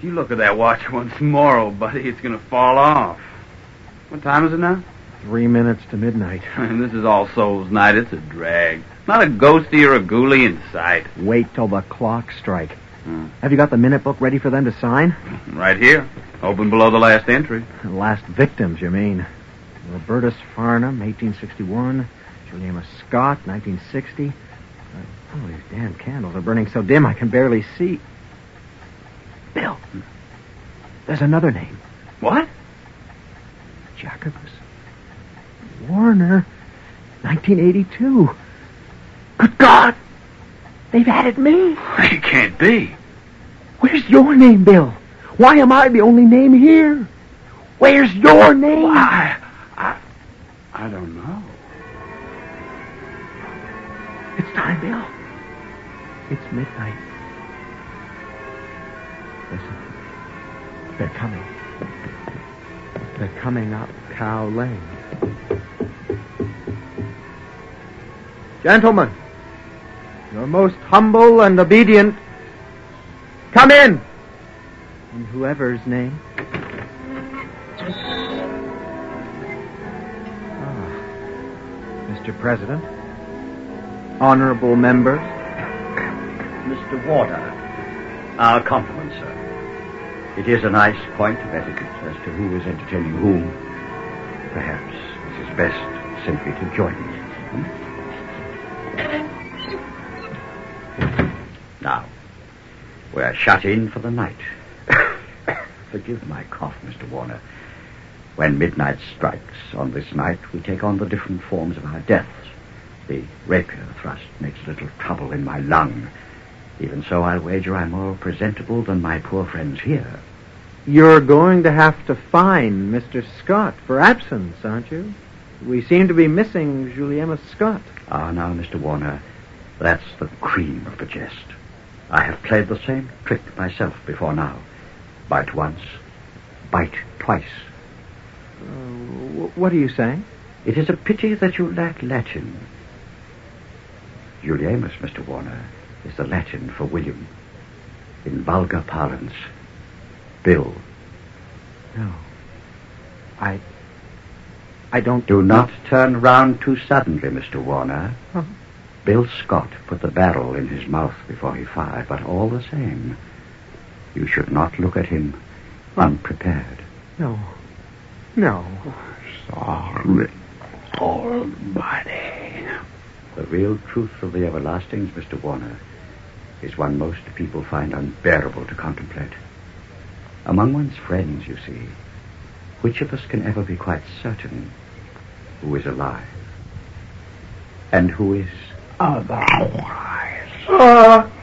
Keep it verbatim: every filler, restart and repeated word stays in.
you look at that watch once more, old buddy, it's going to fall off. What time is it now? Three minutes to midnight. And this is All Souls Night. It's a drag. Not a ghosty or a ghoulie in sight. Wait till the clock strike. Hmm. Have you got the minute book ready for them to sign? Right here. Open below the last entry. The last victims, you mean. Robertus Farnham, eighteen sixty-one. Julie Emma Scott, nineteen sixty. Uh, oh, these damn candles are burning so dim I can barely see. Bill, there's another name. What? Jacobus Warner, nineteen eighty-two. Good God! They've added me. It can't be. Where's your name, Bill? Why am I the only name here? Where's your name? I, I, I don't know. It's time, Bill. It's midnight. Listen. They're coming. They're coming up Cow Lane. Gentlemen, your most humble and obedient, come in! In whoever's name. Ah, Mister President, honorable members. Mister Warner, our compliments, sir. It is a nice point of etiquette as to who is entertaining whom. Perhaps it is best simply to join me. Hmm? Now, we are shut in for the night. Forgive my cough, Mister Warner. When midnight strikes on this night, we take on the different forms of our deaths. The rapier thrust makes little trouble in my lung. Even so, I'll wager I'm more presentable than my poor friends here. You're going to have to fine Mister Scott for absence, aren't you? We seem to be missing Julie Emma Scott. Ah, now, Mister Warner, that's the cream of the jest. I have played the same trick myself before now. Bite once, bite twice. Uh, what are you saying? It is a pity that you lack Latin. Juliamus, Mister Warner, is the Latin for William. In vulgar parlance, Bill. No. I... I don't... Do not turn round too suddenly, Mister Warner. Huh? Bill Scott put the barrel in his mouth before he fired, but all the same, you should not look at him unprepared. No. No. Sorry, Almighty. The real truth of the everlastings, Mister Warner, is one most people find unbearable to contemplate. Among one's friends, you see, which of us can ever be quite certain who is alive and who is otherwise? Uh.